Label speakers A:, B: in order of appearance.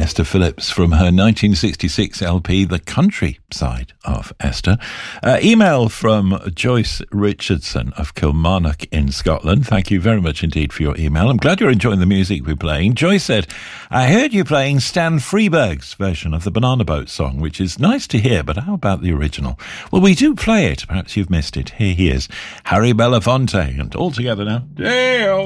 A: Esther Phillips from her 1966 LP, The Country Side of Esther. Email from Joyce Richardson of Kilmarnock in Scotland. Thank you very much indeed for your email. I'm glad you're enjoying the music we're playing. Joyce said, I heard you playing Stan Freberg's version of the Banana Boat song, which is nice to hear, but how about the original? Well, we do play it. Perhaps you've missed it. Here he is, Harry Belafonte, and all together now. Dale!